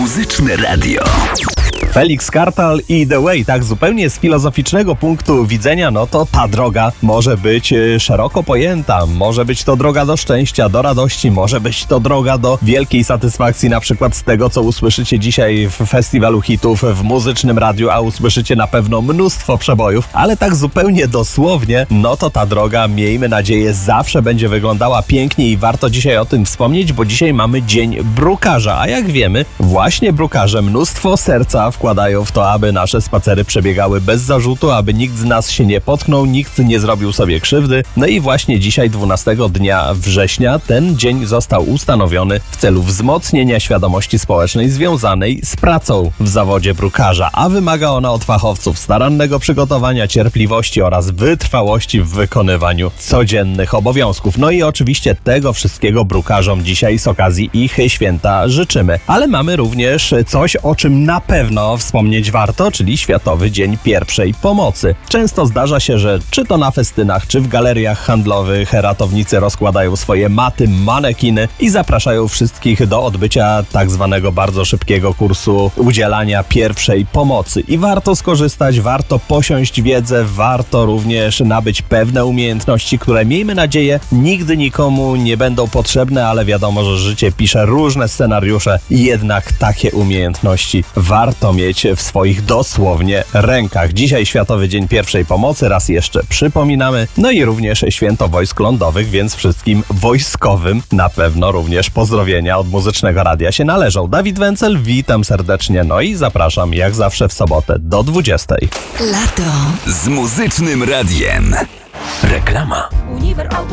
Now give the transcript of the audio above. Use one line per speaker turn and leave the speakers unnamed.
Muzyczne radio.
Felix Kartal i The Way, tak zupełnie z filozoficznego punktu widzenia, no to ta droga może być szeroko pojęta. Może być to droga do szczęścia, do radości, może być to droga do wielkiej satysfakcji, na przykład z tego, co usłyszycie dzisiaj w Festiwalu Hitów w Muzycznym Radiu, a usłyszycie na pewno mnóstwo przebojów, ale tak zupełnie dosłownie, no to ta droga, miejmy nadzieję, zawsze będzie wyglądała pięknie i warto dzisiaj o tym wspomnieć, bo dzisiaj mamy Dzień Brukarza, a jak wiemy, właśnie brukarze mnóstwo serca wkładają w to, aby nasze spacery przebiegały bez zarzutu, aby nikt z nas się nie potknął, nikt nie zrobił sobie krzywdy. No i właśnie dzisiaj, 12 dnia września, ten dzień został ustanowiony w celu wzmocnienia świadomości społecznej związanej z pracą w zawodzie brukarza, a wymaga ona od fachowców starannego przygotowania, cierpliwości oraz wytrwałości w wykonywaniu codziennych obowiązków. No i oczywiście tego wszystkiego brukarzom dzisiaj z okazji ich święta życzymy. Ale mamy również coś, o czym na pewno wspomnieć warto, czyli Światowy Dzień Pierwszej Pomocy. Często zdarza się, że czy to na festynach, czy w galeriach handlowych ratownicy rozkładają swoje maty, manekiny i zapraszają wszystkich do odbycia tak zwanego bardzo szybkiego kursu udzielania pierwszej pomocy. I warto skorzystać, warto posiąść wiedzę, warto również nabyć pewne umiejętności, które, miejmy nadzieję, nigdy nikomu nie będą potrzebne, ale wiadomo, że życie pisze różne scenariusze i jednak takie umiejętności warto mieć w swoich dosłownie rękach. Dzisiaj Światowy Dzień Pierwszej Pomocy, raz jeszcze przypominamy, no i również Święto Wojsk Lądowych, więc wszystkim wojskowym na pewno również pozdrowienia od Muzycznego Radia się należą. Dawid Wencel, witam serdecznie, no i zapraszam jak zawsze w sobotę do 20.
Lato z Muzycznym Radiem. Reklama.